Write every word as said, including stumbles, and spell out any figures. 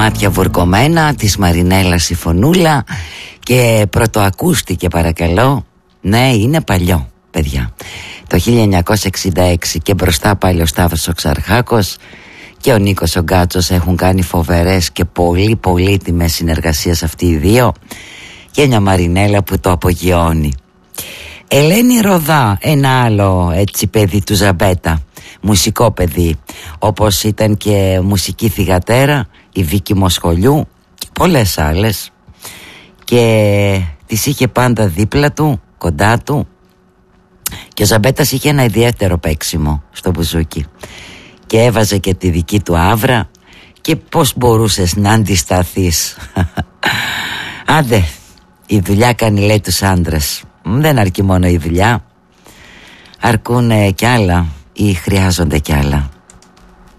μάτια βουρκωμένα της Μαρινέλας η φωνούλα. Και πρωτοακούστηκε, παρακαλώ. Ναι, είναι παλιό, παιδιά. Το χίλια εννιακόσια εξήντα έξι. Και μπροστά πάλι ο Σταύρος ο Ξαρχάκος και ο Νίκος ο Γκάτσος έχουν κάνει φοβερές και πολύ πολύτιμες συνεργασίες αυτοί οι δύο. Και μια Μαρινέλα που το απογειώνει. Ελένη Ροδά, ένα άλλο έτσι παιδί του Ζαμπέτα, μουσικό παιδί, όπως ήταν και μουσική θυγατέρα η Βίκη Μοσχολιού και πολλές άλλες. Και τις είχε πάντα δίπλα του, κοντά του. Και ο Ζαμπέτας είχε ένα ιδιαίτερο παίξιμο στο μπουζούκι και έβαζε και τη δική του άβρα. Και πώς μπορούσες να αντισταθείς? Άντε, η δουλειά κάνει, λέει, τους άντρες. Δεν αρκεί μόνο η δουλειά, αρκούν κι άλλα ή χρειάζονται κι άλλα.